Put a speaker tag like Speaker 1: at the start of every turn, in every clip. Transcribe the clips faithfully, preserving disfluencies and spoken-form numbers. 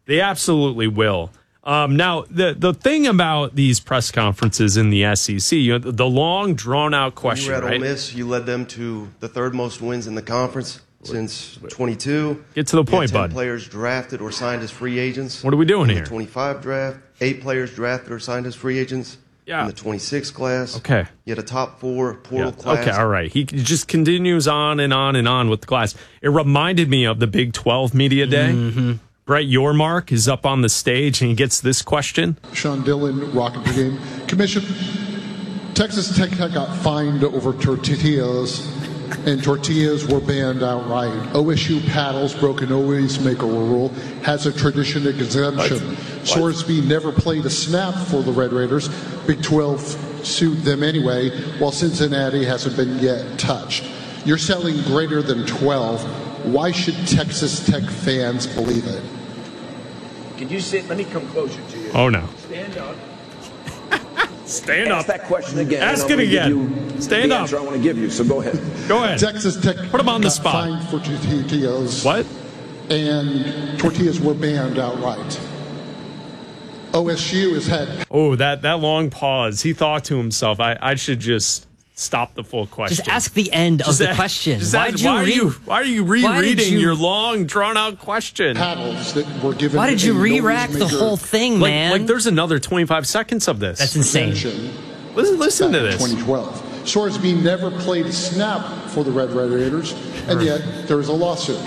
Speaker 1: They absolutely will. Um, now, the the thing about these press conferences in the S E C, you know, the, the long, drawn-out question,
Speaker 2: you were at
Speaker 1: right?
Speaker 2: Ole Miss, you led them to the third most wins in the conference since twenty-two.
Speaker 1: Get to the point,
Speaker 2: ten
Speaker 1: bud.
Speaker 2: Players drafted or signed as free agents.
Speaker 1: What are we doing
Speaker 2: in
Speaker 1: here?
Speaker 2: The twenty-five draft. Eight players drafted or signed as free agents.
Speaker 1: Yeah.
Speaker 2: In the twenty-six class.
Speaker 1: Okay.
Speaker 2: You had a top four portal
Speaker 1: Yeah.
Speaker 2: class.
Speaker 1: Okay, all right. He just continues on and on and on with the class. It reminded me of the Big twelve Media Day.
Speaker 3: Mm-hmm.
Speaker 1: Brett Yormark is up on the stage and he gets this question.
Speaker 4: Sean Dillon, Rocket the Game. Commission, Texas Tech got fined over tortillas, and tortillas were banned outright. O S U paddles broke an always make a rule, has a tradition exemption. Sorsby never played a snap for the Red Raiders. Big twelve sued them anyway, while Cincinnati hasn't been yet touched. You're selling greater than twelve. Why should Texas Tech fans believe it?
Speaker 5: Can you sit? Let me come closer to you.
Speaker 1: Oh, no.
Speaker 5: Stand up.
Speaker 1: Stand
Speaker 5: Ask
Speaker 1: up.
Speaker 5: that question again.
Speaker 1: Ask
Speaker 5: and I'm
Speaker 1: it
Speaker 5: gonna give
Speaker 1: again.
Speaker 5: you
Speaker 1: Stand
Speaker 5: the
Speaker 1: up.
Speaker 5: answer I want to give you, so go ahead.
Speaker 1: Go ahead.
Speaker 4: Texas Tech
Speaker 1: Put him on the
Speaker 4: got
Speaker 1: spot.
Speaker 4: fined for tortillas.
Speaker 1: What?
Speaker 4: And tortillas were banned outright. O S U has had...
Speaker 1: Oh, that, that long pause. He thought to himself, I, I should just stop the full question.
Speaker 3: Just ask the end
Speaker 1: Just
Speaker 3: of the
Speaker 1: a-
Speaker 3: question.
Speaker 1: just
Speaker 3: Why
Speaker 1: ask-
Speaker 3: did you
Speaker 1: why, are
Speaker 3: read-
Speaker 1: you, why are you
Speaker 3: Why did
Speaker 1: rereading
Speaker 3: you-
Speaker 1: your long, drawn-out question?
Speaker 4: paddles that were given.
Speaker 3: Why did you
Speaker 4: a
Speaker 3: re-rack the
Speaker 4: noise
Speaker 3: whole
Speaker 4: maker
Speaker 3: thing,
Speaker 1: Like,
Speaker 3: man?
Speaker 1: like there's another twenty-five seconds of this.
Speaker 3: That's insane.
Speaker 4: exemption
Speaker 1: Listen, listen to
Speaker 4: back in
Speaker 1: this.
Speaker 4: twenty twelve. Sorsby never played a snap for the Red Raiders, and yet there is a lawsuit.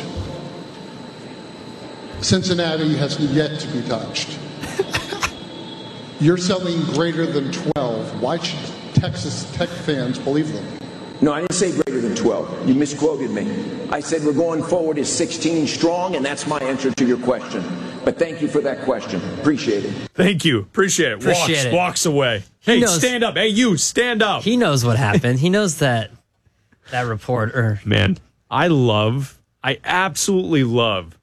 Speaker 4: Cincinnati has yet to be touched. You're selling greater than twelve. Why should Texas Tech fans believe them?
Speaker 5: No, I didn't say greater than twelve. You misquoted me. I said we're going forward as sixteen strong, and that's my answer to your question. But thank you for that question. Appreciate it.
Speaker 1: Thank you. Appreciate it.
Speaker 3: Appreciate
Speaker 1: walks,
Speaker 3: it.
Speaker 1: walks away. Hey,
Speaker 3: knows-
Speaker 1: stand up. Hey, you, stand up.
Speaker 3: He knows what happened. He knows that that reporter.
Speaker 1: Man, I love, I absolutely love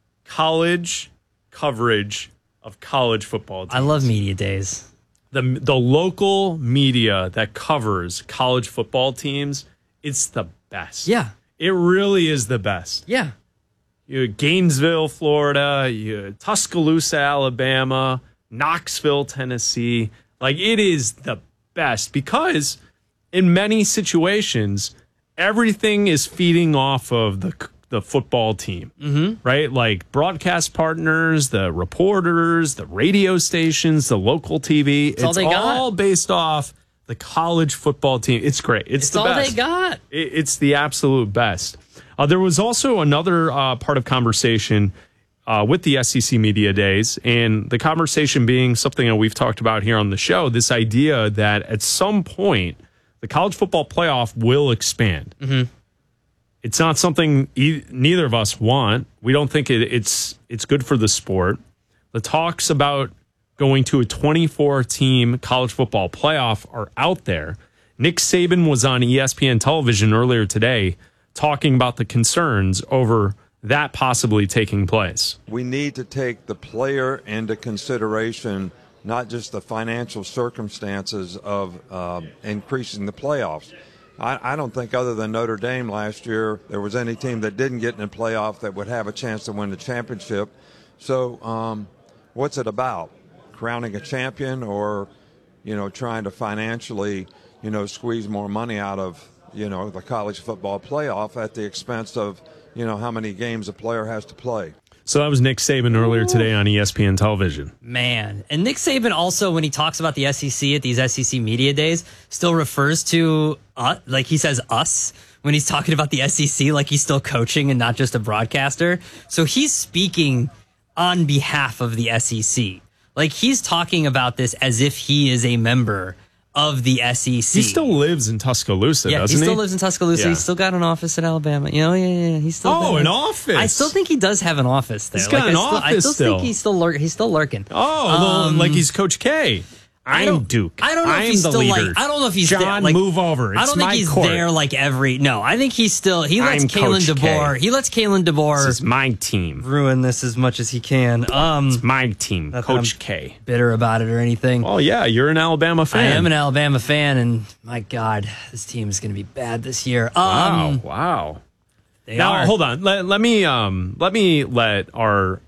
Speaker 1: college coverage of college football teams.
Speaker 3: I love media days.
Speaker 1: the the local media that covers college football teams. It's the best.
Speaker 3: Yeah.
Speaker 1: It really is the best.
Speaker 3: Yeah.
Speaker 1: You Gainesville, Florida, you Tuscaloosa, Alabama, Knoxville, Tennessee. Like, it is the best because in many situations, everything is feeding off of the the football team, mm-hmm. right? Like broadcast partners, the reporters, the radio stations, the local T V.
Speaker 3: It's all they
Speaker 1: all
Speaker 3: got.
Speaker 1: based off the college football team. It's great. It's,
Speaker 3: It's
Speaker 1: the
Speaker 3: all
Speaker 1: best.
Speaker 3: they got.
Speaker 1: It- It's the absolute best. Uh, there was also another uh, part of conversation uh, with the S E C Media Days, and the conversation being something that we've talked about here on the show, this idea that at some point the college football playoff will expand.
Speaker 3: Mm-hmm.
Speaker 1: It's not something e- neither of us want. We don't think it, it's it's good for the sport. The talks about going to a twenty-four team college football playoff are out there. Nick Saban was on E S P N television earlier today talking about the concerns over that possibly taking place.
Speaker 6: We need to take the player into consideration, not just the financial circumstances of uh, increasing the playoffs. I, I don't think other than Notre Dame last year, there was any team that didn't get in the playoff that would have a chance to win the championship. So um, what's it about? Crowning a champion or, you know, trying to financially, you know, squeeze more money out of, you know, the college football playoff at the expense of, you know, how many games a player has to play.
Speaker 1: So that was Nick Saban earlier today on E S P N television.
Speaker 3: Man. And Nick Saban also, when he talks about the S E C at these S E C Media Days, still refers to, uh, like he says us, when he's talking about the S E C, like he's still coaching and not just a broadcaster. So he's speaking on behalf of the S E C. Like, he's talking about this as if he is a member of the S E C.
Speaker 1: He still lives in Tuscaloosa,
Speaker 3: yeah,
Speaker 1: doesn't
Speaker 3: he
Speaker 1: he?
Speaker 3: still lives in Tuscaloosa.
Speaker 1: Yeah.
Speaker 3: He's still got an office in Alabama. You know, yeah, yeah, yeah. He's still
Speaker 1: Oh,
Speaker 3: there.
Speaker 1: an office.
Speaker 3: I still think he does have an office there.
Speaker 1: He's got
Speaker 3: like,
Speaker 1: an
Speaker 3: I still, I
Speaker 1: office
Speaker 3: still,
Speaker 1: still.
Speaker 3: think he's still lurk. He's still lurking.
Speaker 1: Oh,
Speaker 3: Um,
Speaker 1: like he's Coach K.
Speaker 3: I
Speaker 1: I'm
Speaker 3: don't-
Speaker 1: Duke.
Speaker 3: I don't know if
Speaker 1: I'm
Speaker 3: he's
Speaker 1: the
Speaker 3: still
Speaker 1: leader.
Speaker 3: like. I don't know if he's
Speaker 1: John,
Speaker 3: there, like,
Speaker 1: move over. It's
Speaker 3: I don't think
Speaker 1: my
Speaker 3: he's
Speaker 1: court.
Speaker 3: there like every. No, I think he's still. He lets
Speaker 1: I'm
Speaker 3: Kalen
Speaker 1: Coach K.
Speaker 3: DeBoer. He lets Kalen
Speaker 1: This
Speaker 3: DeBoer
Speaker 1: is my team.
Speaker 3: ruin this as much as he can. Um,
Speaker 1: It's my team,
Speaker 3: Not that
Speaker 1: Coach
Speaker 3: I'm
Speaker 1: K.
Speaker 3: bitter about it or anything.
Speaker 1: Oh yeah, you're an Alabama
Speaker 3: I
Speaker 1: fan.
Speaker 3: am an Alabama fan, and my God, this team is going to be bad this year.
Speaker 1: Wow,
Speaker 3: Um,
Speaker 1: wow.
Speaker 3: they
Speaker 1: Now
Speaker 3: are.
Speaker 1: hold on. Let, let me um let me let our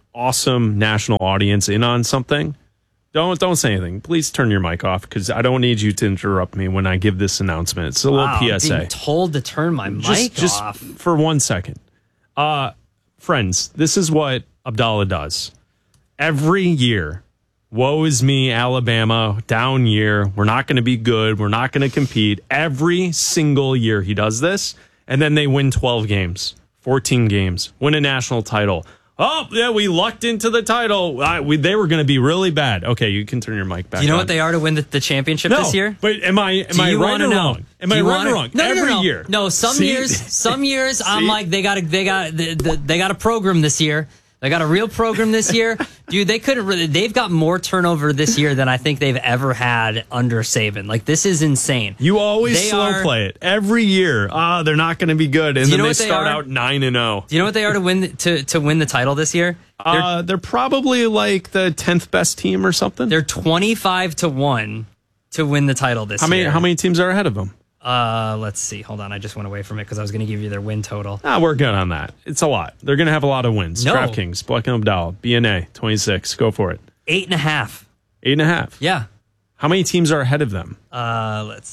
Speaker 1: awesome national audience in on something, don't don't say anything. Please turn your mic off because I don't need you to interrupt me when I give this announcement. It's a
Speaker 3: wow,
Speaker 1: little P S A.
Speaker 3: I'm being told to turn my mic
Speaker 1: just, just
Speaker 3: off.
Speaker 1: for one second. Uh, friends, this is what Abdallah does. Every year, woe is me, Alabama, down year. We're not going to be good. We're not going to compete. Every single year he does this, and then they win twelve games, fourteen games, win a national title. Oh, yeah, we lucked into the title. I, we, they were going to be really bad. Okay, you can turn your mic back
Speaker 3: Do you know
Speaker 1: on.
Speaker 3: what they are to win the, the championship
Speaker 1: no,
Speaker 3: this year?
Speaker 1: But am I am
Speaker 3: Do
Speaker 1: I
Speaker 3: you
Speaker 1: right
Speaker 3: wanna
Speaker 1: or
Speaker 3: know?
Speaker 1: wrong? Am
Speaker 3: Do
Speaker 1: I
Speaker 3: you
Speaker 1: right
Speaker 3: wanna,
Speaker 1: or wrong?
Speaker 3: No, no,
Speaker 1: Every
Speaker 3: no, no.
Speaker 1: year.
Speaker 3: No, some
Speaker 1: See?
Speaker 3: years, some years I'm
Speaker 1: See?
Speaker 3: like they got a, they got they, they got a program this year. They got a real program this year. Dude, they couldn't really, they've got more turnover this year than I think they've ever had under Saban. Like, this is insane.
Speaker 1: You always
Speaker 3: They
Speaker 1: slow
Speaker 3: are-
Speaker 1: play it. Every year, ah, they're not going to be good. And
Speaker 3: you
Speaker 1: then
Speaker 3: know
Speaker 1: they
Speaker 3: what they
Speaker 1: start
Speaker 3: are?
Speaker 1: out nine and oh.
Speaker 3: Do you know what they are to win the, to, to win the title this year? They're,
Speaker 1: Uh, they're probably like the tenth best team or something.
Speaker 3: they're twenty-five to one to win the title this
Speaker 1: How many,
Speaker 3: year.
Speaker 1: how many teams are ahead of them?
Speaker 3: Uh, let's see. Hold on. I just went away from it because I was going to give you their win total.
Speaker 1: Ah, we're good on that. It's a lot. They're going to have a lot of wins.
Speaker 3: No.
Speaker 1: DraftKings, Black and Abdal, B N A, twenty-six. Go for it.
Speaker 3: Eight and a half.
Speaker 1: Eight and a half.
Speaker 3: Yeah.
Speaker 1: How many teams are ahead of them?
Speaker 3: Uh, let's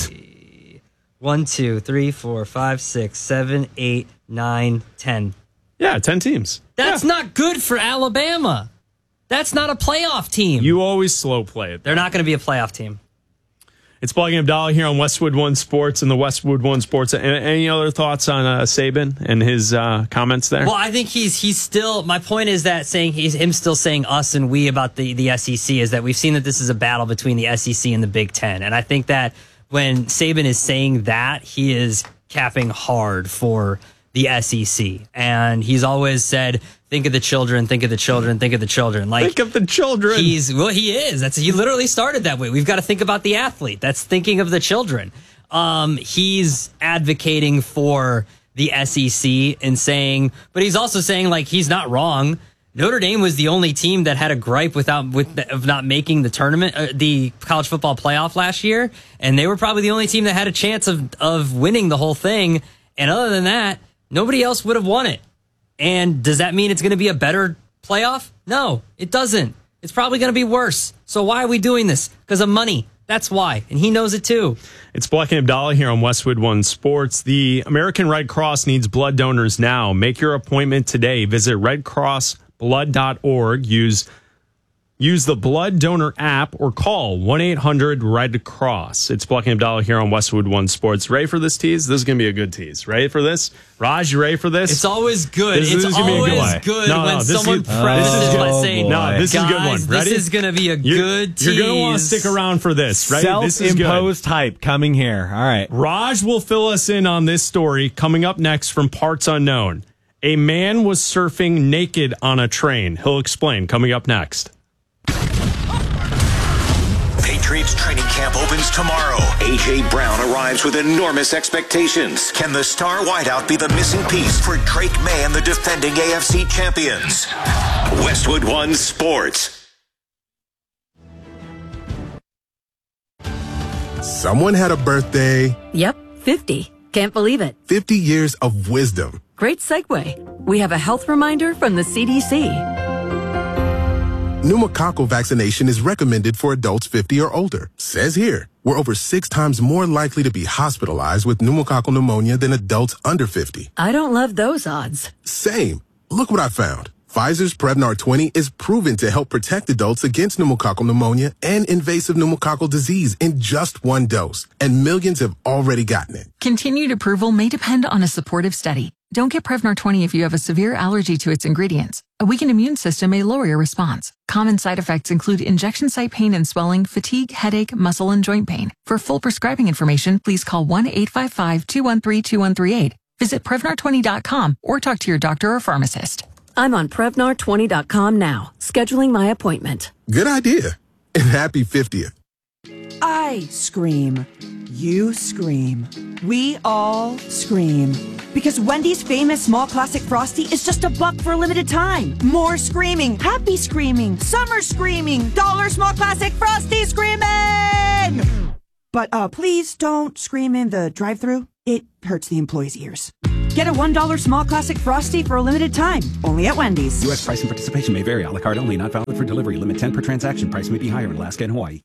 Speaker 3: see. One, two, three, four, five, six, seven, eight, nine, ten.
Speaker 1: Yeah, ten teams.
Speaker 3: That's
Speaker 1: Yeah.
Speaker 3: not good for Alabama. That's not a playoff team.
Speaker 1: You always slow play it.
Speaker 3: They're not going to be a playoff team.
Speaker 1: It's Black and Abdallah here on Westwood One Sports and the Westwood One Sports. A- Any other thoughts on uh, Saban and his uh, comments there?
Speaker 3: Well, I think he's he's still. My point is that saying he's him still saying us and we about the the S E C is that we've seen that this is a battle between the S E C and the Big Ten, and I think that when Saban is saying that, he is capping hard for the S E C, and he's always said, "Think of the children, think of the children, think of the children." Like,
Speaker 1: Think of the children.
Speaker 3: He's well, he is. That's he literally started that way. We've got to think about the athlete. That's thinking of the children. Um, he's advocating for the S E C and saying, but he's also saying like he's not wrong. Notre Dame was the only team that had a gripe without with of not making the tournament, uh, the college football playoff last year, and they were probably the only team that had a chance of of winning the whole thing. And other than that, nobody else would have won it. And does that mean it's going to be a better playoff? No, it doesn't. It's probably going to be worse. So why are we doing this? Because of money. That's why. And he knows it too.
Speaker 1: It's Black and Abdallah here on Westwood One Sports. The American Red Cross needs blood donors now. Make your appointment today. Visit red cross blood dot org. Use Use the Blood Donor app or call one eight hundred red cross. It's Black and Abdallah here on Westwood One Sports. Ready for this tease? This is going to be a good tease. Ready for this? Raj, you ready for this?
Speaker 3: It's always good.
Speaker 1: This-
Speaker 3: it's
Speaker 1: this is gonna be a good
Speaker 3: always
Speaker 1: one.
Speaker 3: good
Speaker 1: No, no,
Speaker 3: when
Speaker 1: this is
Speaker 3: someone
Speaker 1: good.
Speaker 3: prefaces
Speaker 1: This is
Speaker 3: by
Speaker 1: good.
Speaker 3: saying,
Speaker 1: No, this is a good one.
Speaker 3: "Guys,
Speaker 1: Ready?
Speaker 3: this is going to be a
Speaker 1: You're,
Speaker 3: good tease."
Speaker 1: you're going to want to stick around for this, right? This is good.
Speaker 7: Self-imposed hype coming here. All right.
Speaker 1: Raj will fill us in on this story coming up next from Parts Unknown. A man was surfing naked on a train. He'll explain coming up next.
Speaker 8: Patriots training camp opens tomorrow. A J. Brown arrives with enormous expectations. Can the star wideout be the missing piece for Drake May and the defending A F C champions? Westwood One Sports.
Speaker 9: Someone had a birthday.
Speaker 10: Yep, fifty. Can't believe it.
Speaker 9: fifty years of wisdom.
Speaker 10: Great segue. We have a health reminder from the C D C.
Speaker 9: Pneumococcal vaccination is recommended for adults fifty or older. Says here, we're over six times more likely to be hospitalized with pneumococcal pneumonia than adults under fifty.
Speaker 10: I don't love those odds.
Speaker 9: Same. Look what I found. Pfizer's Prevnar twenty is proven to help protect adults against pneumococcal pneumonia and invasive pneumococcal disease in just one dose. And millions have already gotten it.
Speaker 11: Continued approval may depend on a supportive study. Don't get Prevnar twenty if you have a severe allergy to its ingredients. A weakened immune system may lower your response. Common side effects include injection site pain and swelling, fatigue, headache, muscle, and joint pain. For full prescribing information, please call one eight five five, two one three, two one three eight. Visit Prevnar twenty dot com or talk to your doctor or pharmacist.
Speaker 10: I'm on Prevnar twenty dot com now, scheduling my appointment.
Speaker 9: Good idea. And happy fiftieth.
Speaker 12: I scream. You scream. We all scream. Because Wendy's famous small classic Frosty is just a buck for a limited time. More screaming. Happy screaming. Summer screaming. Dollar small classic Frosty screaming! But uh, please don't scream in the drive-thru. It hurts the employees' ears. Get a one dollar small classic Frosty for a limited time, only at Wendy's.
Speaker 13: U S price and participation may vary. A la carte only, not valid for delivery. Limit ten per transaction. Price may be higher in Alaska and Hawaii.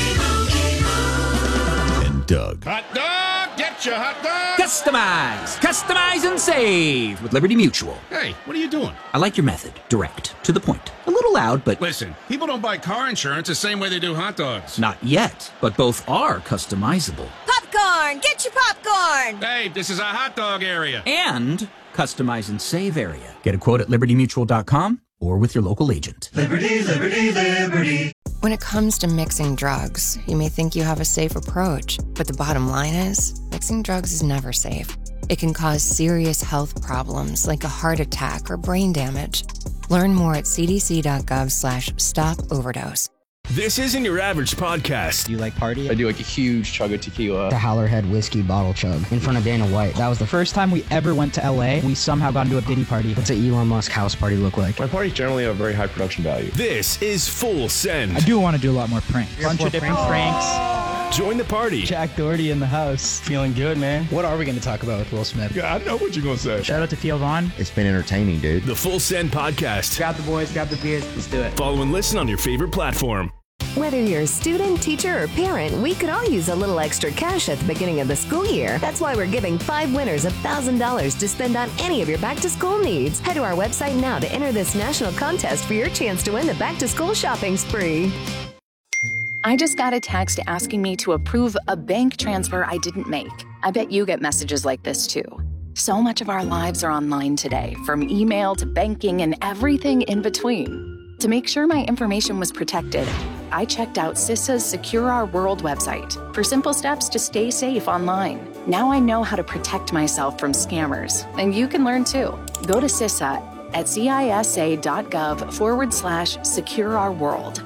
Speaker 14: And Doug.
Speaker 15: Hot dog! Get your hot dog!
Speaker 16: Customize! Customize and save with Liberty Mutual.
Speaker 15: Hey, what are you doing?
Speaker 16: I like your method. Direct. To the point. A little loud, but...
Speaker 15: Listen, people don't buy car insurance the same way they do hot dogs.
Speaker 16: Not yet, but both are customizable.
Speaker 17: Popcorn! Get your popcorn!
Speaker 15: Hey, this is a hot dog area.
Speaker 16: And customize and save area. Get a quote at liberty mutual dot com or with your local agent.
Speaker 18: Liberty, liberty, liberty. When it comes to mixing drugs, you may think you have a safe approach, but the bottom line is, mixing drugs is never safe. It can cause serious health problems like a heart attack or brain damage. Learn more at c d c dot gov slash stop overdose.
Speaker 19: This isn't your average podcast.
Speaker 20: Do you like party?
Speaker 21: I do like a huge chug of tequila.
Speaker 20: The Howlerhead whiskey bottle chug in front of Dana White. That was the first time we ever went to L A. We somehow got into a Diddy party. What's an Elon Musk house party look like?
Speaker 21: My parties generally have very high production value.
Speaker 19: This is Full Send.
Speaker 20: I do want to do a lot more pranks. A bunch of different pranks. pranks.
Speaker 19: Join the party.
Speaker 20: Jack Doherty in the house. Feeling good, man. What are we going to talk about with Will Smith?
Speaker 21: Yeah, I know what you're going to say.
Speaker 20: Shout out to Theo Vaughn.
Speaker 22: It's been entertaining, dude.
Speaker 19: The Full Send podcast.
Speaker 20: Grab the boys, grab the beers. Let's do it.
Speaker 19: Follow and listen on your favorite platform.
Speaker 23: Whether you're a student, teacher, or parent, we could all use a little extra cash at the beginning of the school year. That's why we're giving five winners one thousand dollars to spend on any of your back-to-school needs. Head to our website now to enter this national contest for your chance to win the back-to-school shopping spree.
Speaker 24: I just got a text asking me to approve a bank transfer I didn't make. I bet you get messages like this too. So much of our lives are online today, from email to banking and everything in between. To make sure my information was protected, I checked out CISA's Secure Our World website for simple steps to stay safe online. Now I know how to protect myself from scammers, and you can learn too. Go to CISA at cisa.gov forward slash secure our world.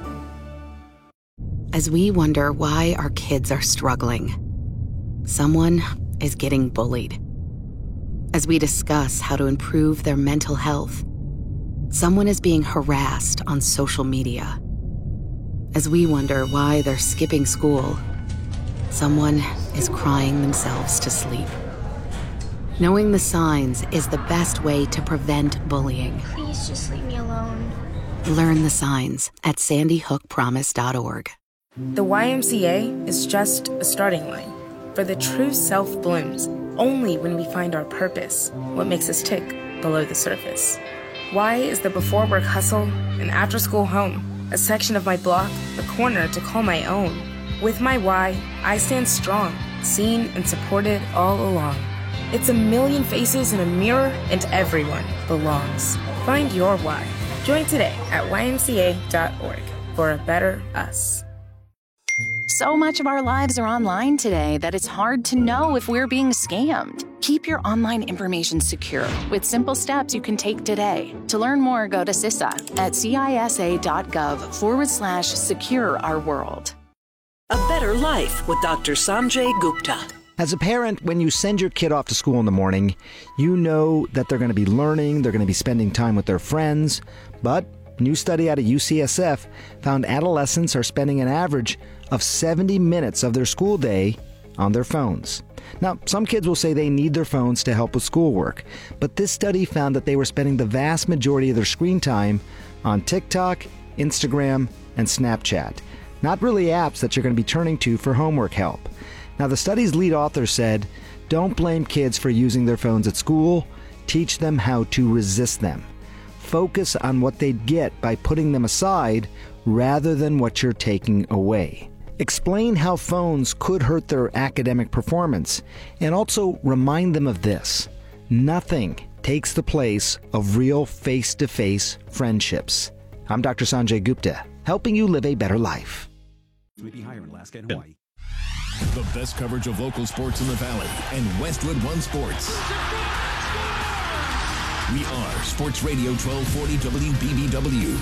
Speaker 25: As we wonder why our kids are struggling, someone is getting bullied. As we discuss how to improve their mental health, someone is being harassed on social media. As we wonder why they're skipping school, someone is crying themselves to sleep. Knowing the signs is the best way to prevent bullying.
Speaker 17: Please just leave me alone.
Speaker 25: Learn the signs at sandy hook promise dot org.
Speaker 26: The Y M C A is just a starting line, for the true self blooms only when we find our purpose, what makes us tick below the surface. Y is the before work hustle, an after school home, a section of my block, a corner to call my own. With my Y, I stand strong, seen and supported all along. It's a million faces in a mirror, and everyone belongs. Find your why. Join today at y m c a dot org for a better us.
Speaker 24: So much of our lives are online today that it's hard to know if we're being scammed. Keep your online information secure with simple steps you can take today. To learn more, go to CISA at cisa.gov forward slash secure our world.
Speaker 27: A better life with Doctor Sanjay Gupta.
Speaker 28: As a parent, when you send your kid off to school in the morning, you know that they're going to be learning, they're going to be spending time with their friends. But a new study out of U C S F found adolescents are spending an average of seventy minutes of their school day on their phones. Now, some kids will say they need their phones to help with schoolwork, but this study found that they were spending the vast majority of their screen time on TikTok, Instagram, and Snapchat. Not really apps that you're going to be turning to for homework help. Now, the study's lead author said, don't blame kids for using their phones at school. Teach them how to resist them. Focus on what they'd get by putting them aside rather than what you're taking away. Explain how phones could hurt their academic performance, and also remind them of this. Nothing takes the place of real face-to-face friendships. I'm Doctor Sanjay Gupta, helping you live a better life.
Speaker 13: May be higher in Alaska and Hawaii.
Speaker 14: The best coverage of local sports in the Valley and Westwood One Sports. We are Sports Radio twelve forty W B B W.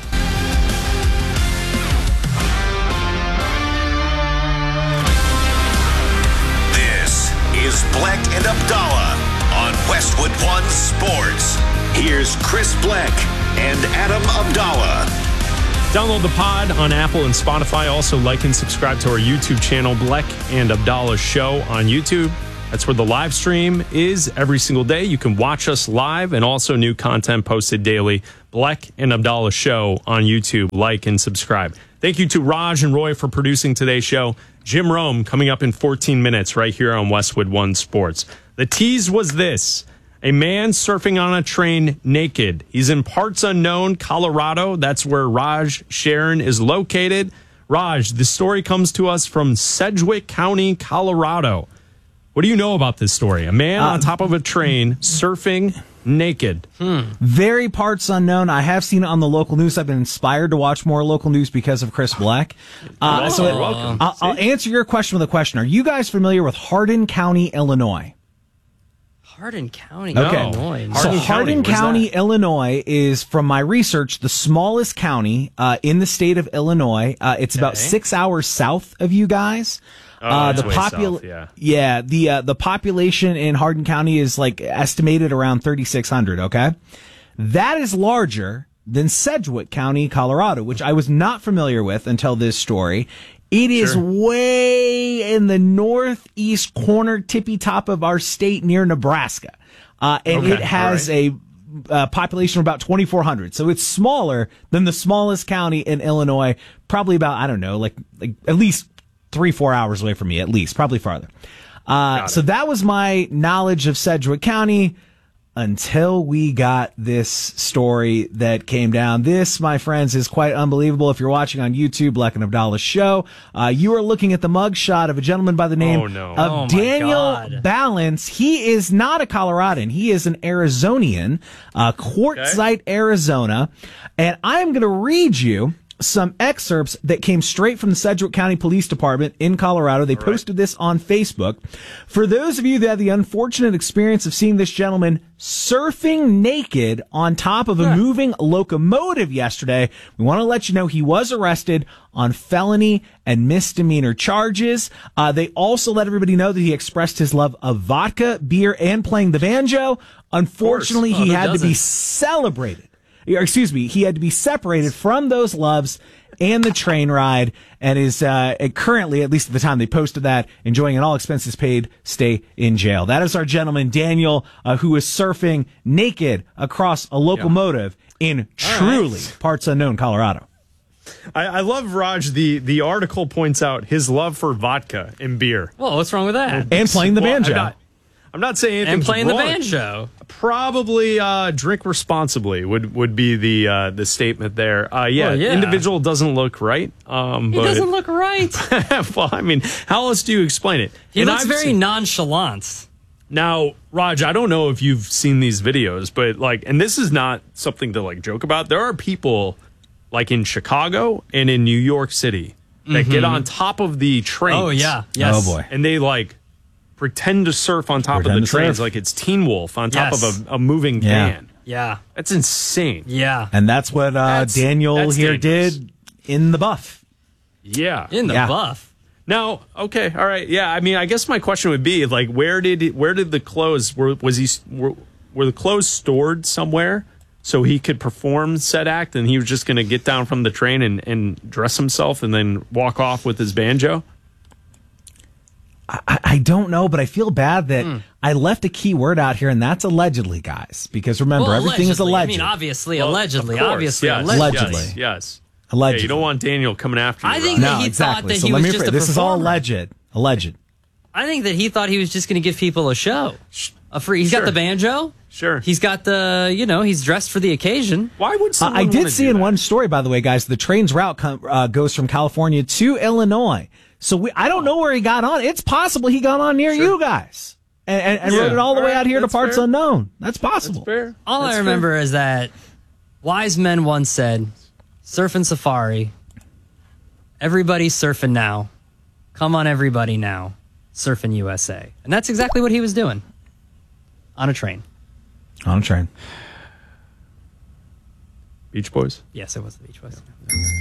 Speaker 8: This is Bleck and Abdallah on Westwood One Sports. Here's Chris Bleck and Adam Abdallah.
Speaker 1: Download the pod on Apple and Spotify. Also, like and subscribe to our YouTube channel, Bleck and Abdallah Show on YouTube. That's where the live stream is every single day. You can watch us live and also new content posted daily. Bleck and Abdallah Show on YouTube. Like and subscribe. Thank you to Raj and Roy for producing today's show. Jim Rome coming up in fourteen minutes right here on Westwood One Sports. The tease was this. A man surfing on a train naked. He's in parts unknown, Colorado. That's where Raj Sharon is located. Raj, the story comes to us from Sedgwick County, Colorado. What do you know about this story? A man uh, on top of a train surfing naked.
Speaker 2: Hmm. Very parts unknown. I have seen it on the local news. I've been inspired to watch more local news because of Chris Bleck. Uh,
Speaker 1: oh,
Speaker 2: so it,
Speaker 1: welcome.
Speaker 2: I'll, I'll answer your question with a question. Are you guys familiar with Hardin County, Illinois?
Speaker 3: Hardin County,
Speaker 2: okay.
Speaker 3: Illinois.
Speaker 2: So
Speaker 1: Hardin
Speaker 2: Hardin
Speaker 1: County,
Speaker 2: County Illinois, is, from my research, the smallest county uh, in the state of Illinois. Uh, it's okay. about six hours south of you guys.
Speaker 1: Oh,
Speaker 2: uh,
Speaker 1: that's
Speaker 2: the
Speaker 1: way
Speaker 2: popul-
Speaker 1: south, yeah.
Speaker 2: yeah, the uh, the population in Hardin County is like estimated around thirty-six hundred, okay? That is larger than Sedgwick County, Colorado, which I was not familiar with until this story. It is
Speaker 1: Sure.
Speaker 2: way in the northeast corner, tippy top of our state near Nebraska. Uh, and
Speaker 1: Okay,
Speaker 2: it has
Speaker 1: right.
Speaker 2: a uh, population of about twenty-four hundred. So it's smaller than the smallest county in Illinois, probably about, I don't know, like, like at least three, four hours away from me, at least, probably farther. Uh, so that was my knowledge of Sedgwick County until we got this story that came down. This, my friends, is quite unbelievable. If you're watching on YouTube, Bleck and Abdallah Show, uh, you are looking at the mugshot of a gentleman by the name
Speaker 1: Oh, no.
Speaker 2: of
Speaker 3: Oh, my
Speaker 2: Daniel
Speaker 3: God.
Speaker 2: Balance. He is not a Coloradan. He is an Arizonian, uh, Quartzsite, Arizona. And I'm going to read you some excerpts that came straight from the Sedgwick County Police Department in Colorado. They posted this on Facebook. For those of you that had the unfortunate experience of seeing this gentleman surfing naked on top of a moving locomotive yesterday, we want to let you know he was arrested on felony and misdemeanor charges. Uh, they also let everybody know that he expressed his love of vodka, beer, and playing the banjo. Unfortunately,
Speaker 3: Oh,
Speaker 2: he
Speaker 3: who
Speaker 2: had to be
Speaker 3: doesn't?
Speaker 2: celebrated. Or, excuse me, he had to be separated from those loves and the train ride, and is uh, currently, at least at the time they posted that, enjoying an all expenses paid stay in jail. That is our gentleman, Daniel, uh, who is surfing naked across a locomotive yeah. in truly right. parts unknown Colorado.
Speaker 1: I, I love Raj. The, the article points out his love for vodka and beer.
Speaker 3: Well, what's wrong with that?
Speaker 2: And playing the
Speaker 1: Well,
Speaker 2: banjo.
Speaker 1: I'm not, I'm not saying anything.
Speaker 3: And playing
Speaker 1: wrong.
Speaker 3: the banjo.
Speaker 1: Probably uh, drink responsibly would, would be the uh, the statement there. Uh, yeah,
Speaker 3: Well, yeah.
Speaker 1: individual doesn't look right. Um,
Speaker 3: He
Speaker 1: but,
Speaker 3: doesn't look right.
Speaker 1: well, I mean, how else do you explain it?
Speaker 3: He
Speaker 1: And
Speaker 3: looks
Speaker 1: I've
Speaker 3: very
Speaker 1: seen-
Speaker 3: nonchalant.
Speaker 1: Now, Raj, I don't know if you've seen these videos, but like, and this is not something to like joke about. There are people like in Chicago and in New York City that
Speaker 3: Mhm.
Speaker 1: get on top of the trains.
Speaker 3: Oh, yeah. Yes.
Speaker 2: Oh, boy.
Speaker 1: And they like pretend to surf on top
Speaker 2: Pretend
Speaker 1: of the
Speaker 2: to
Speaker 1: trains
Speaker 2: surf.
Speaker 1: like it's Teen Wolf on top
Speaker 3: Yes.
Speaker 1: of a, a moving
Speaker 2: Yeah.
Speaker 1: van.
Speaker 3: Yeah.
Speaker 1: That's insane.
Speaker 3: Yeah.
Speaker 2: And that's what uh,
Speaker 1: That's-
Speaker 2: Daniel
Speaker 1: that's
Speaker 2: here
Speaker 1: dangerous.
Speaker 2: did in the buff.
Speaker 1: Yeah.
Speaker 3: In the
Speaker 2: Yeah.
Speaker 3: buff.
Speaker 1: Now, okay, all right, yeah. I mean, I guess my question would be like, where did where did the clothes? Were was he were, were the clothes stored somewhere so he could perform said act, and he was just going to get down from the train and, and dress himself and then walk off with his banjo?
Speaker 2: I, I don't know, but I feel bad that
Speaker 3: Hmm.
Speaker 2: I left a key word out here, and that's allegedly, guys. Because remember,
Speaker 3: Well,
Speaker 2: everything is
Speaker 3: allegedly.
Speaker 2: alleged.
Speaker 3: I mean, obviously,
Speaker 1: Well,
Speaker 3: allegedly,
Speaker 1: of course,
Speaker 3: obviously,
Speaker 1: yes,
Speaker 3: allegedly.
Speaker 2: Allegedly.
Speaker 1: Yes, yes.
Speaker 2: Allegedly.
Speaker 1: Yeah, you don't want Daniel coming after you.
Speaker 3: I think
Speaker 1: Raj.
Speaker 3: that
Speaker 2: no,
Speaker 3: he
Speaker 2: exactly.
Speaker 3: thought that
Speaker 2: so
Speaker 3: he
Speaker 2: let
Speaker 3: was
Speaker 2: me
Speaker 3: just
Speaker 2: rephrase.
Speaker 3: a
Speaker 2: This is all
Speaker 3: performer.
Speaker 2: alleged. Alleged.
Speaker 3: I think that he thought he was just going to give people a show. A free. He's
Speaker 1: Sure.
Speaker 3: got the banjo.
Speaker 1: Sure.
Speaker 3: He's got the, you know, he's dressed for the occasion.
Speaker 1: Why would
Speaker 2: Uh,
Speaker 1: someone
Speaker 2: I
Speaker 1: wanna
Speaker 2: did
Speaker 1: do
Speaker 2: see in
Speaker 1: that?
Speaker 2: one story, by the way, guys, the train's route com- uh, goes from California to Illinois. So we, I don't know where he got on. It's possible he got on near
Speaker 1: Sure.
Speaker 2: you guys and, and, and
Speaker 1: Yeah.
Speaker 2: rode it all the
Speaker 1: All
Speaker 2: way
Speaker 1: right,
Speaker 2: out here to
Speaker 1: that's
Speaker 2: parts
Speaker 1: fair.
Speaker 2: unknown. That's possible.
Speaker 1: That's fair.
Speaker 3: All
Speaker 1: That's
Speaker 3: I
Speaker 1: fair.
Speaker 3: remember is that wise men once said, surf and safari. Everybody's surfing now. Come on, everybody now. Surfing U S A. And that's exactly what he was doing. On a train.
Speaker 2: On a train.
Speaker 1: Beach Boys.
Speaker 3: Yes, it was the Beach Boys.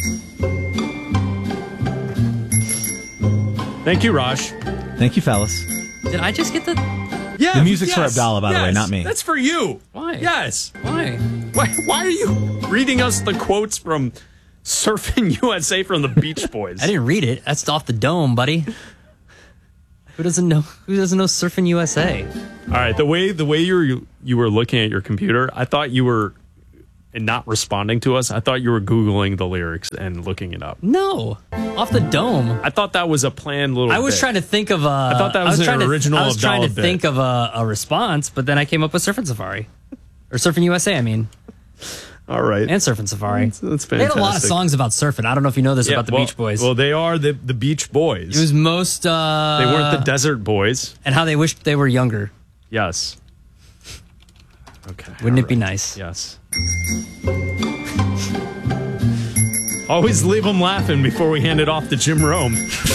Speaker 1: Thank you, Raj.
Speaker 2: Thank you, fellas.
Speaker 3: Did I just get the...
Speaker 1: Yeah,
Speaker 2: The music's for
Speaker 1: yes,
Speaker 2: Abdallah, by the way,
Speaker 1: yes.
Speaker 2: not me.
Speaker 1: That's for you.
Speaker 3: Why?
Speaker 1: Yes.
Speaker 3: Why?
Speaker 1: Why, why are you reading us the quotes from Surfing U S A from the Beach Boys?
Speaker 3: I didn't read it. That's off the dome, buddy. Who doesn't know? Who doesn't know Surfing U S A?
Speaker 1: All right, the way the way you you were looking at your computer, I thought you were and not responding to us. I thought you were Googling the lyrics and looking it up.
Speaker 3: No, off the dome.
Speaker 1: I thought that was a planned little.
Speaker 3: I was
Speaker 1: bit.
Speaker 3: trying to think of a.
Speaker 1: I thought that was,
Speaker 3: was
Speaker 1: an
Speaker 3: trying
Speaker 1: original.
Speaker 3: To, I was trying to
Speaker 1: Abdallah
Speaker 3: think
Speaker 1: bit.
Speaker 3: of a, a response, but then I came up with Surfing Safari, or Surfing U S A. I mean,
Speaker 1: all right,
Speaker 3: and Surfing Safari.
Speaker 1: That's, that's fantastic.
Speaker 3: They had a lot of songs about surfing. I don't know if you know this
Speaker 1: Yeah,
Speaker 3: about the
Speaker 1: well,
Speaker 3: Beach Boys.
Speaker 1: Well, they are the the Beach Boys.
Speaker 3: It was most. Uh,
Speaker 1: they weren't the Desert Boys.
Speaker 3: And how they wished they were younger.
Speaker 1: Yes. Okay.
Speaker 3: Wouldn't it be nice?
Speaker 1: Yes. Always leave them laughing before we hand it off to Jim Rome.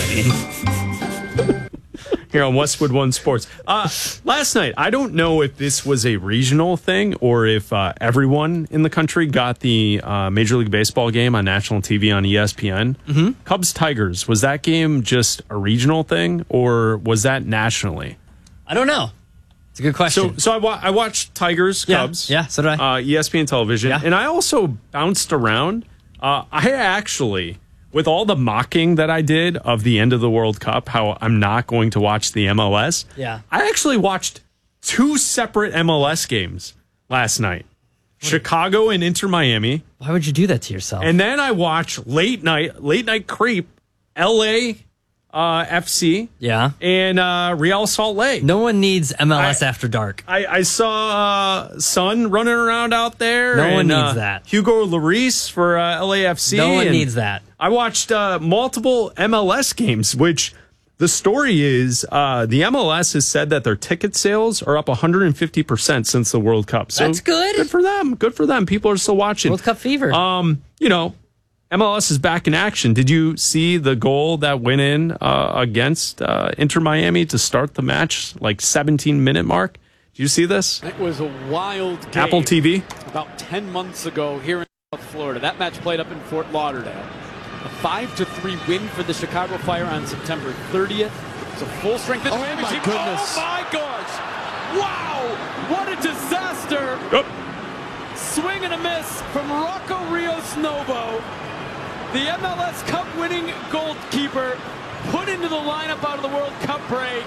Speaker 1: Here on Westwood One Sports. Uh, last night, I don't know if this was a regional thing or if uh, everyone in the country got the uh, Major League Baseball game on national T V on E S P N.
Speaker 3: Mm-hmm.
Speaker 1: Cubs Tigers, was that game just a regional thing or was that nationally?
Speaker 3: I don't know. It's a good question.
Speaker 1: So, so I, wa- I watched Tigers
Speaker 3: Yeah,
Speaker 1: Cubs.
Speaker 3: yeah, so did
Speaker 1: I. Uh, E S P N television,
Speaker 3: Yeah.
Speaker 1: and I also bounced around. Uh, I actually, with all the mocking that I did of the end of the World Cup, how I'm not going to watch the M L S.
Speaker 3: Yeah.
Speaker 1: I actually watched two separate M L S games last night, Chicago and Inter Miami,
Speaker 3: Why would you do that to yourself?
Speaker 1: and then I watched late night, late night creep, L A uh, F C,
Speaker 3: yeah.
Speaker 1: and uh, Real Salt Lake.
Speaker 3: No one needs M L S
Speaker 1: I-
Speaker 3: after dark.
Speaker 1: I, I saw uh, Son running around out there.
Speaker 3: No one
Speaker 1: and,
Speaker 3: needs
Speaker 1: uh,
Speaker 3: that.
Speaker 1: Hugo Lloris for uh, L A F C.
Speaker 3: No one
Speaker 1: and
Speaker 3: needs that.
Speaker 1: I watched uh, multiple M L S games, which the story is uh, the M L S has said that their ticket sales are up one hundred fifty percent since the World Cup. So
Speaker 3: That's good.
Speaker 1: Good for them. Good for them. People are still watching.
Speaker 3: World Cup fever.
Speaker 1: Um, you know, M L S is back in action. Did you see the goal that went in uh, against uh, Inter Miami to start the match, like seventeen minute mark? Did you see this?
Speaker 4: It was a wild game.
Speaker 1: Apple T V?
Speaker 4: About ten months ago here in South Florida. That match played up in Fort Lauderdale. A five to three win for the Chicago Fire on September thirtieth. It's a full strength Oh, advantage. my team. goodness. Oh my gosh! Wow! What a disaster!
Speaker 1: Oh.
Speaker 4: Swing and a miss from Rocco Rios Novo. The M L S Cup winning goalkeeper put into the lineup out of the World Cup break.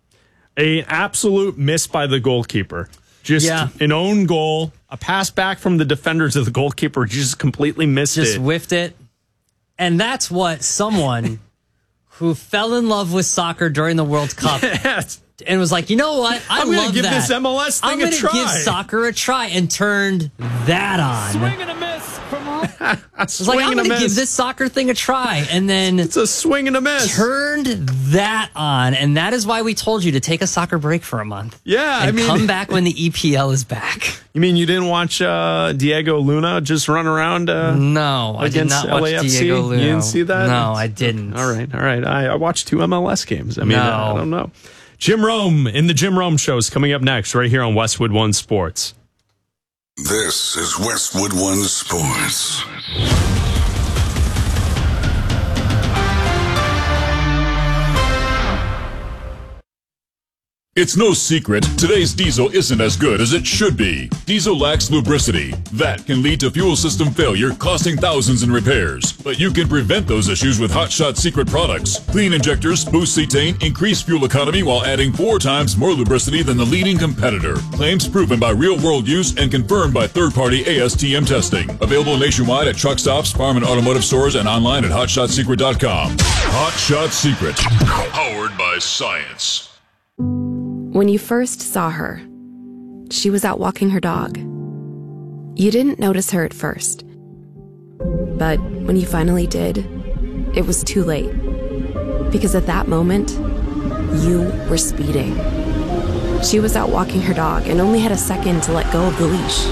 Speaker 1: An absolute miss by the goalkeeper. Just
Speaker 3: Yeah.
Speaker 1: an own goal, a pass back from the defenders of the goalkeeper, just completely missed
Speaker 3: Just
Speaker 1: it.
Speaker 3: whiffed it. And that's what someone who fell in love with soccer during the World Cup
Speaker 1: Yes.
Speaker 3: and was like, you know what? I
Speaker 1: I'm gonna
Speaker 3: love
Speaker 1: give
Speaker 3: that.
Speaker 1: this M L S thing
Speaker 3: I'm
Speaker 1: a
Speaker 3: gonna
Speaker 1: try."
Speaker 3: give soccer a try and turned that on.
Speaker 4: Swing and a miss from
Speaker 1: A
Speaker 3: It's like,
Speaker 1: swing
Speaker 3: I'm
Speaker 1: and a
Speaker 3: going to give
Speaker 1: miss.
Speaker 3: this soccer thing a try. And then
Speaker 1: It's a swing and a miss.
Speaker 3: turned that on. And that is why we told you to take a soccer break for a month.
Speaker 1: Yeah,
Speaker 3: And
Speaker 1: I mean,
Speaker 3: come back when the E P L is back.
Speaker 1: you mean you didn't watch uh, Diego Luna just run around uh,
Speaker 3: No, I did
Speaker 1: against
Speaker 3: not watch
Speaker 1: L A F C?
Speaker 3: Diego Luna.
Speaker 1: You didn't see that?
Speaker 3: No, I didn't.
Speaker 1: All right, all right. I, I watched two M L S games. I mean,
Speaker 3: No.
Speaker 1: I, I don't know. Jim Rome in the Jim Rome Show is coming up next right here on Westwood One Sports.
Speaker 5: This is Westwood One Sports.
Speaker 6: It's no secret, today's diesel isn't as good as it should be. Diesel lacks lubricity. That can lead to fuel system failure, costing thousands in repairs. But you can prevent those issues with Hot Shot Secret products. Clean injectors, boost cetane, increase fuel economy while adding four times more lubricity than the leading competitor. Claims proven by real-world use and confirmed by third-party A S T M testing. Available nationwide at truck stops, farm and automotive stores, and online at hot shot secret dot com. Hot Shot Secret. Powered by science.
Speaker 25: When you first saw her, she was out walking her dog. You didn't notice her at first. But when you finally did, it was too late. Because at that moment, you were speeding. She was out walking her dog and only had a second to let go of the leash.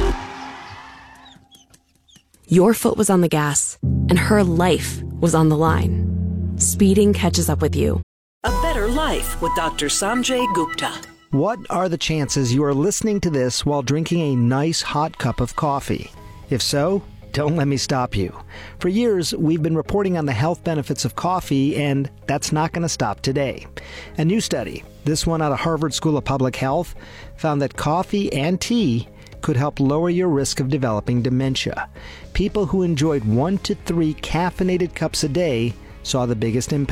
Speaker 25: Your foot was on the gas, and her life was on the line. Speeding catches up with you.
Speaker 27: A Better Life with Doctor Sanjay Gupta.
Speaker 28: What are the chances you are listening to this while drinking a nice hot cup of coffee? If so, don't let me stop you. For years, we've been reporting on the health benefits of coffee, and that's not going to stop today. A new study, this one out of Harvard School of Public Health, found that coffee and tea could help lower your risk of developing dementia. People who enjoyed one to three caffeinated cups a day saw the biggest impact.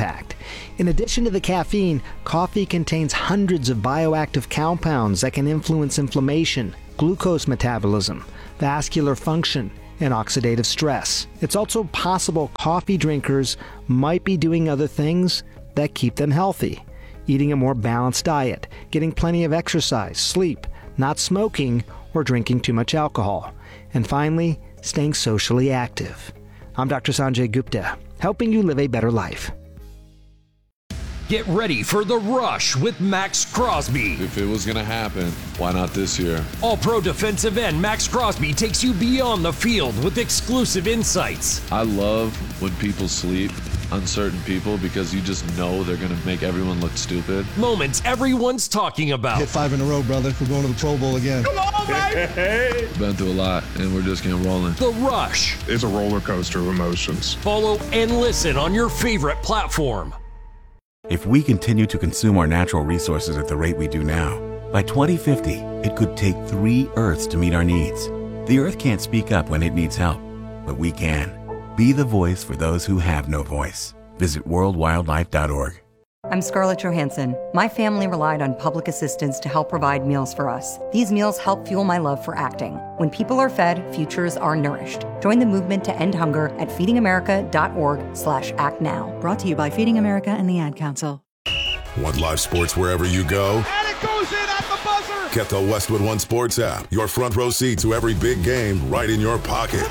Speaker 28: In addition to the caffeine, coffee contains hundreds of bioactive compounds that can influence inflammation, glucose metabolism, vascular function, and oxidative stress. It's also possible coffee drinkers might be doing other things that keep them healthy. Eating a more balanced diet, getting plenty of exercise, sleep, not smoking, or drinking too much alcohol. And finally, staying socially active. I'm Doctor Sanjay Gupta, helping you live a better life.
Speaker 7: Get ready for The Rush with Max Crosby.
Speaker 21: If it was going to happen, why not this year?
Speaker 7: All-pro defensive end Max Crosby takes you beyond the field with exclusive insights.
Speaker 21: I love when people sleep, uncertain people, because you just know they're going to make everyone look stupid.
Speaker 7: Moments everyone's talking about.
Speaker 9: Hit five in a row, brother. We're going to the Pro Bowl again.
Speaker 21: Come on, baby! Been through a lot, and we're just getting rolling.
Speaker 7: The Rush.
Speaker 10: It's a roller coaster of emotions.
Speaker 7: Follow and listen on your favorite platform.
Speaker 11: If we continue to consume our natural resources at the rate we do now, by twenty fifty, it could take three Earths to meet our needs. The Earth can't speak up when it needs help, but we can. Be the voice for those who have no voice. Visit world wildlife dot org.
Speaker 12: I'm Scarlett Johansson. My family relied on public assistance to help provide meals for us. These meals help fuel my love for acting. When people are fed, futures are nourished. Join the movement to end hunger at feeding america dot org slash act now. Brought to you by Feeding America and the Ad Council.
Speaker 15: Want live sports wherever you go?
Speaker 16: And it goes in at the buzzer!
Speaker 15: Get the Westwood One Sports app. Your front row seat to every big game right in your pocket.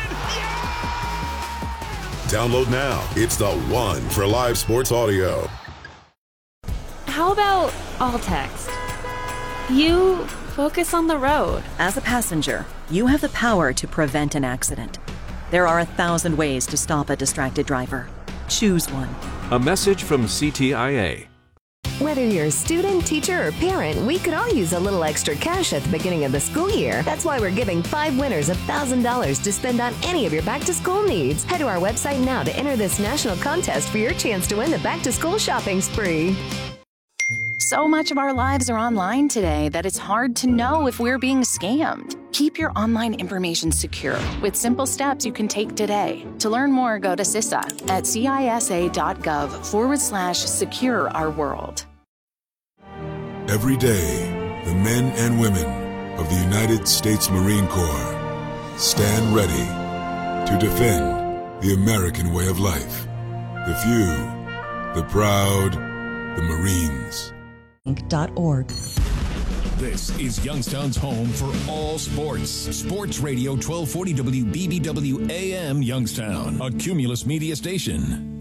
Speaker 15: Download now. It's the one for live sports audio.
Speaker 22: How about all text? You focus on the road.
Speaker 29: As a passenger, you have the power to prevent an accident. There are a thousand ways to stop a distracted driver. Choose one.
Speaker 30: A message from C T I A.
Speaker 23: Whether you're a student, teacher, or parent, we could all use a little extra cash at the beginning of the school year. That's why we're giving five winners one thousand dollars to spend on any of your back-to-school needs. Head to our website now to enter this national contest for your chance to win the back-to-school shopping spree.
Speaker 24: So much of our lives are online today that it's hard to know if we're being scammed. Keep your online information secure with simple steps you can take today. To learn more, go to C I S A at cisa.gov forward slash secure our world.
Speaker 5: Every day, the men and women of the United States Marine Corps stand ready to defend the American way of life. The few, the proud, the Marines.
Speaker 23: .org.
Speaker 14: This is Youngstown's home for all sports. Sports Radio twelve forty W B B W A M Youngstown, a Cumulus media station.